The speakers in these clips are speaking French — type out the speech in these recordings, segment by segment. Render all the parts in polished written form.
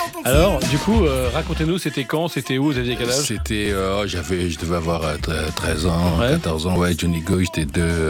Alors, du coup, racontez-nous, c'était quand, c'était où, vous aviez quel âge? C'était, je devais avoir 13 ans, 14 ans, ouais, Johnny Go, j'étais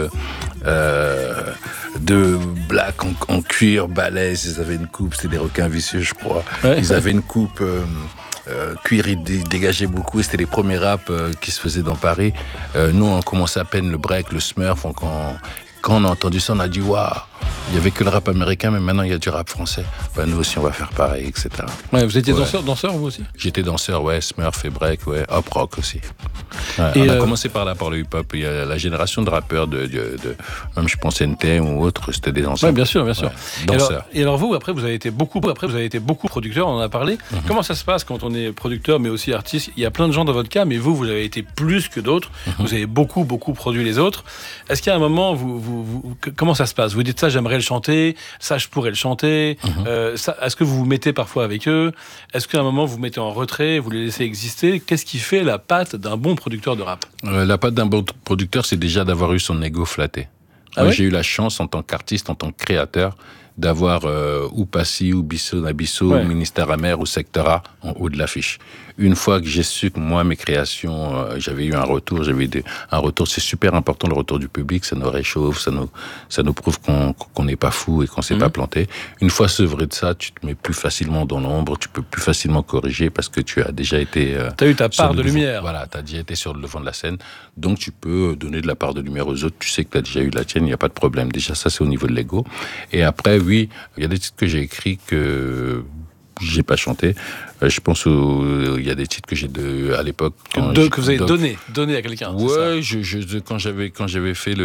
deux blacks en cuir, balèzes, ils avaient une coupe, c'était des requins vicieux, je crois. Ouais. Ils avaient une coupe cuir, ils dégageaient beaucoup, et c'était les premiers raps qui se faisaient dans Paris. Nous, on commençait à peine le break, le smurf, quand on a entendu ça, on a dit waouh, il y avait que le rap américain, mais maintenant il y a du rap français. Ben, nous aussi on va faire pareil, etc. Ouais, vous étiez danseur vous aussi? J'étais danseur, ouais, smurf et break, ouais, hop rock aussi. Ouais, on a commencé par le hip-hop. Il y a la génération de rappeurs de même je pense NTM ou autre, c'était des danseurs. Oui, bien sûr. Ouais, danseurs. Et alors vous, après vous avez été beaucoup producteur, on en a parlé. Mm-hmm. Comment ça se passe quand on est producteur, mais aussi artiste? Il y a plein de gens dans votre cas, mais vous avez été plus que d'autres. Mm-hmm. Vous avez beaucoup produit les autres. Est-ce qu'à un moment, comment ça se passe? Vous dites ça, j'aimerais le chanter, ça, je pourrais le chanter. Mm-hmm. Est-ce que vous vous mettez parfois avec eux? Est-ce qu'à un moment, vous vous mettez en retrait, vous les laissez exister? Qu'est-ce qui fait la patte d'un bon producteur de rap? La patte d'un bon producteur, c'est déjà d'avoir eu son ego flatté. Moi, j'ai eu la chance, en tant qu'artiste, en tant que créateur, d'avoir ou Passy, ou Bissau Nabisso, ou Ministère Amer, ou Secteur A en haut de l'affiche. Une fois que j'ai su que moi, mes créations, j'avais eu un retour, c'est super important, le retour du public, ça nous réchauffe, ça nous prouve qu'on n'est pas fou et qu'on s'est pas planté. Une fois sevré de ça, tu te mets plus facilement dans l'ombre, tu peux plus facilement corriger parce que tu as déjà été... tu as eu ta part de lumière. Voilà, tu as déjà été sur le devant de la scène, donc tu peux donner de la part de lumière aux autres, tu sais que tu as déjà eu la tienne, il n'y a pas de problème. Déjà, ça, c'est au niveau de l'ego. Et après, oui, il y a des titres que j'ai écrits que j'ai pas chanté. Je pense il y a des titres que j'ai à l'époque que vous avez donné à quelqu'un. Ouais, quand j'avais fait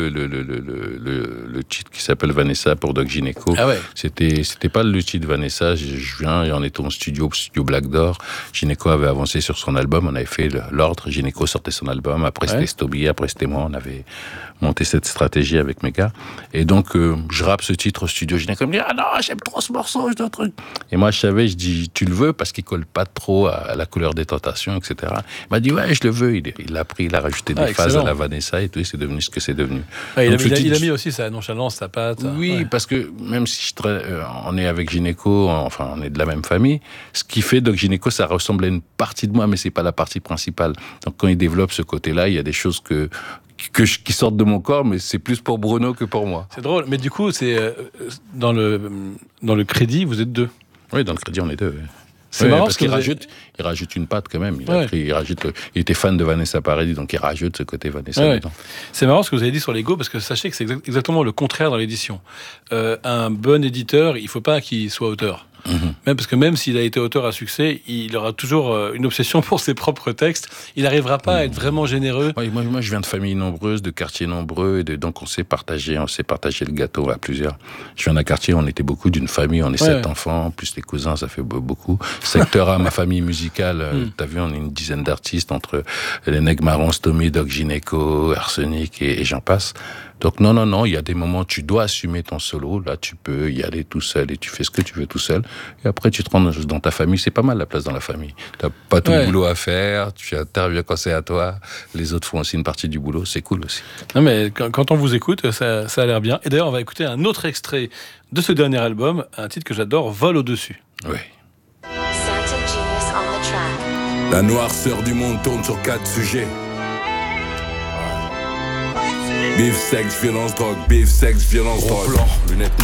le titre qui s'appelle Vanessa pour Doc Gynéco. Ah ouais. C'était pas le titre Vanessa. Je viens et on était au studio Black Door. Gynéco avait avancé sur son album. On avait fait l'ordre. Gynéco sortait son album. Après c'était Stoby. Après c'était moi. On avait monté cette stratégie avec mes gars. Et donc je rappe ce titre au studio. Gynéco me dit ah non, j'aime trop ce morceau, je dois truc. Et moi je savais, je dis tu le veux parce qu'il colle pas trop à la couleur des tentations, etc. Il m'a dit ouais, je le veux. Il l'a pris, il a rajouté des phases à la Vanessa et tout, et c'est devenu ce que c'est devenu. Ouais, il a mis aussi sa nonchalance, sa patte. Oui, parce que même si on est avec Gynéco, enfin on est de la même famille, ce qui fait Doc Gynéco, ça ressemble à une partie de moi, mais c'est pas la partie principale. Donc quand il développe ce côté-là, il y a des choses qui sortent de mon corps, mais c'est plus pour Bruno que pour moi. C'est drôle, mais du coup, c'est dans le crédit, vous êtes deux. Oui, dans le crédit, on est deux. C'est marrant parce qu'il rajoute une patte quand même. Il était fan de Vanessa Paradis, donc il rajoute ce côté Vanessa dedans. C'est marrant ce que vous avez dit sur l'ego, parce que sachez que c'est exactement le contraire dans l'édition. Un bon éditeur, il ne faut pas qu'il soit auteur. Même parce que même s'il a été auteur à succès, il aura toujours une obsession pour ses propres textes. Il n'arrivera pas à être vraiment généreux. Oui, moi, je viens de familles nombreuses, de quartiers nombreux, et donc on s'est partagé le gâteau à plusieurs. Je viens d'un quartier, on était beaucoup, d'une famille, on est 7 enfants, plus les cousins, ça fait beaucoup. Secteur A, ma famille musicale, t'as vu, on est une dizaine d'artistes entre les Nègres Marrons, Stomy, Doc Gynéco, Arsenic et j'en passe. Donc non, il y a des moments où tu dois assumer ton solo. Là, tu peux y aller tout seul et tu fais ce que tu veux tout seul. Et après, tu te rends dans ta famille. C'est pas mal la place dans la famille. T'as pas tout le boulot à faire. Tu interviens quand c'est à toi. Les autres font aussi une partie du boulot. C'est cool aussi. Non, mais quand on vous écoute, ça a l'air bien. Et d'ailleurs, on va écouter un autre extrait de ce dernier album, un titre que j'adore, Vol au-dessus. Oui. La noirceur du monde tourne sur 4 sujets. Bif, sexe, violence, drogue. Bif, sexe, violence, drogue. Lunettes